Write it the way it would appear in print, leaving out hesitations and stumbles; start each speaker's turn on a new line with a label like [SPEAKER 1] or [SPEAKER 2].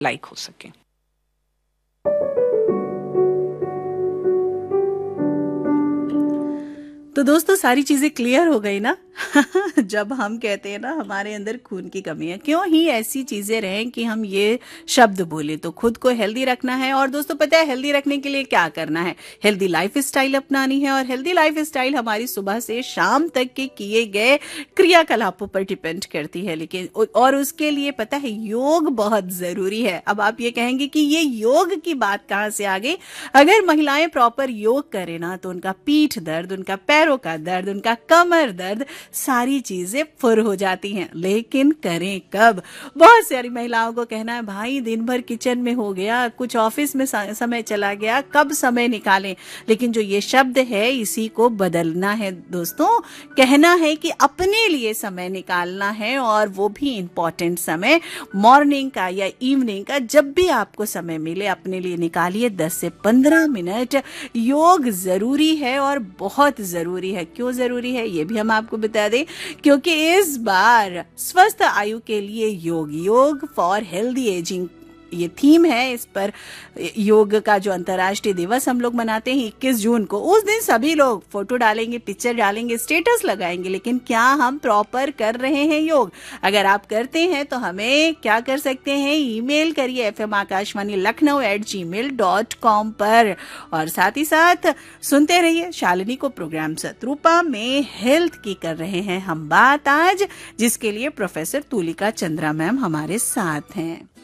[SPEAKER 1] Like हो सके।
[SPEAKER 2] तो दोस्तों सारी चीजें क्लियर हो गई ना। जब हम कहते हैं ना हमारे अंदर खून की कमी है, क्यों ही ऐसी चीजें रहें कि हम ये शब्द बोले, तो खुद को हेल्दी रखना है। और दोस्तों पता है हेल्दी रखने के लिए क्या करना है, हेल्दी लाइफ स्टाइल अपनानी है। और हेल्दी लाइफ स्टाइल हमारी सुबह से शाम तक के किए गए क्रियाकलापों पर डिपेंड करती है। लेकिन और उसके लिए पता है योग बहुत जरूरी है। अब आप ये कहेंगे कि ये योग की बात कहाँ से आ गई। अगर महिलाएं प्रॉपर योग करें ना तो उनका पीठ दर्द, उनका पैरों का दर्द, उनका कमर दर्द, सारी चीजें फुर हो जाती हैं। लेकिन करें कब। बहुत सारी महिलाओं को कहना है भाई दिन भर किचन में हो गया, कुछ ऑफिस में समय चला गया, कब समय निकालें। लेकिन जो ये शब्द है इसी को बदलना है दोस्तों। कहना है कि अपने लिए समय निकालना है, और वो भी इंपॉर्टेंट समय, मॉर्निंग का या इवनिंग का, जब भी आपको समय मिले अपने लिए निकालिए 10 से 15 मिनट। योग जरूरी है और बहुत जरूरी है। क्यों जरूरी है ये भी हम आपको बता दें, क्योंकि इस बार स्वस्थ आयु के लिए योग फॉर हेल्दी एजिंग ये थीम है। इस पर योग का जो अंतर्राष्ट्रीय दिवस हम लोग मनाते हैं 21 जून को, उस दिन सभी लोग फोटो डालेंगे, पिक्चर डालेंगे, स्टेटस लगाएंगे। लेकिन क्या हम प्रॉपर कर रहे हैं योग? अगर आप करते हैं तो हमें क्या कर सकते हैं, ईमेल करिए fmakashvani.lucknow@gmail.com पर। और साथ ही साथ सुनते रहिए शालिनी को प्रोग्राम शत्रुपा में हेल्थ की कर रहे हैं हम बात आज, जिसके लिए प्रोफेसर तुलिका चंद्रा मैम हमारे साथ हैं।